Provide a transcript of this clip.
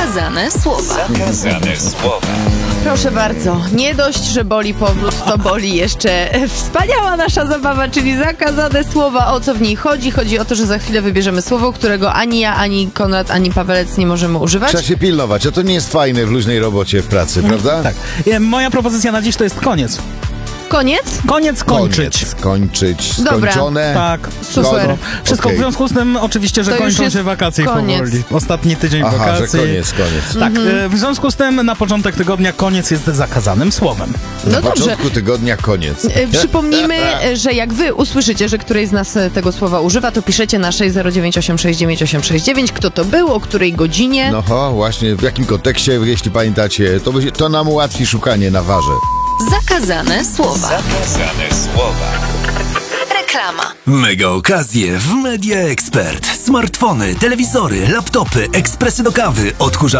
Zakazane słowa. Zakazane słowa. Proszę bardzo, nie dość, że boli powrót, to boli jeszcze wspaniała nasza zabawa, czyli zakazane słowa. O co w niej chodzi? Chodzi o to, że za chwilę wybierzemy słowo, którego ani ja, ani Konrad, ani Pawelec nie możemy używać. Trzeba się pilnować, a to nie jest fajne w luźnej robocie w pracy, prawda? Tak. Moja propozycja na dziś to jest koniec. Koniec? Koniec, kończyć. Kończyć, Dobra. skończone. Tak. Super. Wszystko Okej. w związku z tym oczywiście, że To już kończą jest się wakacje koniec. powoli. Ostatni tydzień Aha, wakacji. że koniec. Tak, w związku z tym na początek tygodnia koniec jest zakazanym słowem. No Na dobrze. początku tygodnia koniec. Przypomnijmy, że jak wy usłyszycie, że któryś z nas tego słowa używa, to piszecie na 609869869, kto to był, o której godzinie. No właśnie, w jakim kontekście, jeśli pamiętacie, to nam ułatwi szukanie na warze. Zakazane słowa. Zakazane słowa. Reklama. Mega okazje w Media Expert. Smartfony, telewizory, laptopy, ekspresy do kawy, odkurzacze